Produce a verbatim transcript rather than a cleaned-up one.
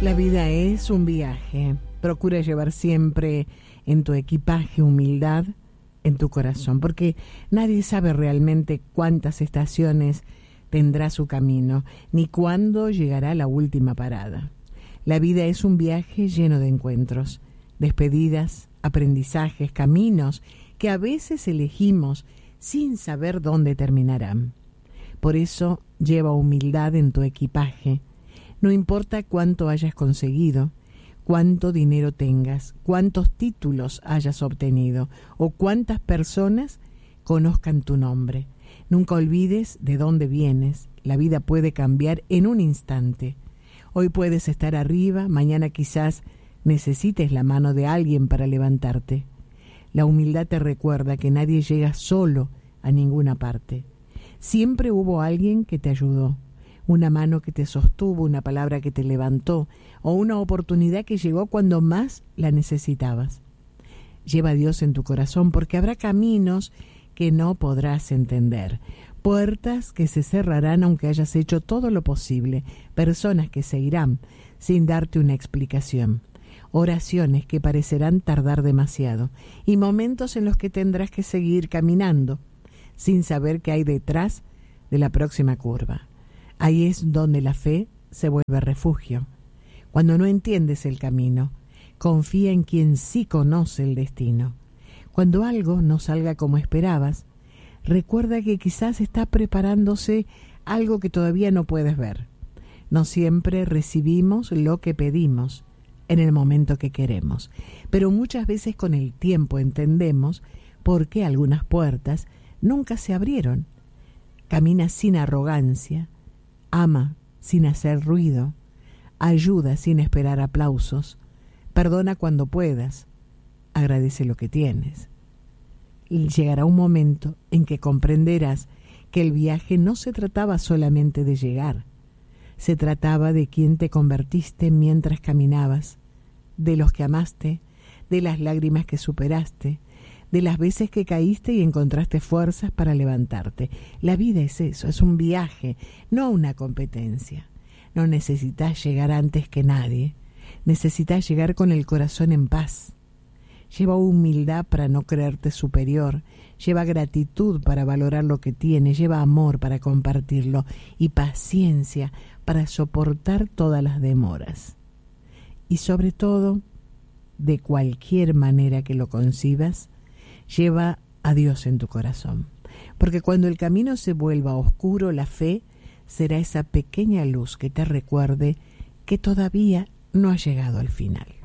La vida es un viaje. Procura llevar siempre en tu equipaje humildad en tu corazón, porque nadie sabe realmente cuántas estaciones tendrá su camino, ni cuándo llegará la última parada. La vida es un viaje lleno de encuentros, despedidas, aprendizajes, caminos que a veces elegimos sin saber dónde terminarán. Por eso lleva humildad en tu equipaje. No importa cuánto hayas conseguido, cuánto dinero tengas, cuántos títulos hayas obtenido o cuántas personas conozcan tu nombre. Nunca olvides de dónde vienes. La vida puede cambiar en un instante. Hoy puedes estar arriba, mañana quizás necesites la mano de alguien para levantarte. La humildad te recuerda que nadie llega solo a ninguna parte. Siempre hubo alguien que te ayudó. Una mano que te sostuvo, una palabra que te levantó o una oportunidad que llegó cuando más la necesitabas. Lleva a Dios en tu corazón porque habrá caminos que no podrás entender, puertas que se cerrarán aunque hayas hecho todo lo posible, personas que se irán sin darte una explicación, oraciones que parecerán tardar demasiado y momentos en los que tendrás que seguir caminando sin saber qué hay detrás de la próxima curva. Ahí es donde la fe se vuelve refugio. Cuando no entiendes el camino, confía en quien sí conoce el destino. Cuando algo no salga como esperabas, recuerda que quizás está preparándose algo que todavía no puedes ver. No siempre recibimos lo que pedimos en el momento que queremos, pero muchas veces con el tiempo entendemos por qué algunas puertas nunca se abrieron. Camina sin arrogancia, ama sin hacer ruido, ayuda sin esperar aplausos, perdona cuando puedas, agradece lo que tienes. Y llegará un momento en que comprenderás que el viaje no se trataba solamente de llegar, se trataba de quién te convertiste mientras caminabas, de los que amaste, de las lágrimas que superaste, de las veces que caíste y encontraste fuerzas para levantarte. La vida es eso, es un viaje, no una competencia. No necesitas llegar antes que nadie, necesitas llegar con el corazón en paz. Lleva humildad para no creerte superior, lleva gratitud para valorar lo que tienes, lleva amor para compartirlo y paciencia para soportar todas las demoras. Y sobre todo, de cualquier manera que lo concibas, lleva a Dios en tu corazón, porque cuando el camino se vuelva oscuro, la fe será esa pequeña luz que te recuerde que todavía no has llegado al final.